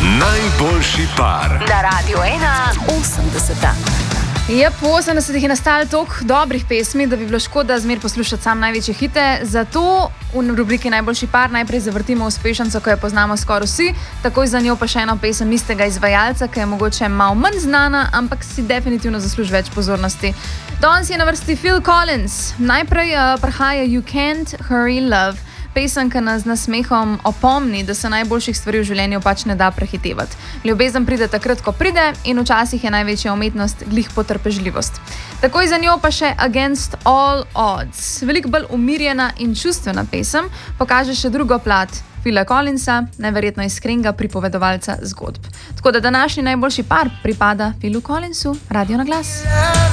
Najboljši par. Na Radiu 1 80. Ja, po 80-ih je nastalo toliko dobrih pesmi, da bi bilo škoda zmer poslušati sam največje hite. Zato v rubriki Najboljši par najprej zavrtimo uspešnico, ki jo poznamo skoraj vsi, takoj za njo pa še eno pesem istega izvajalca, ki je mogoče malo manj znana, ampak si definitivno zasluži več pozornosti. Danes je na vrsti Phil Collins. Najprej prihaja You Can't Hurry Love. Pesem, ki nas z nasmehom opomni, da se najboljših stvari v življenju pač ne da prehitevati. Ljubezen pride takrat, ko pride, in včasih je največja umetnost glih potrpežljivost. Takoj za njo pa še Against All Odds. Veliko bolj umirjena in čustvena pesem pokaže še drugo plat Phila Collinsa, neverjetno iskrenega pripovedovalca zgodb. Tako da današnji najboljši par pripada Philu Collinsu, Radio na glas.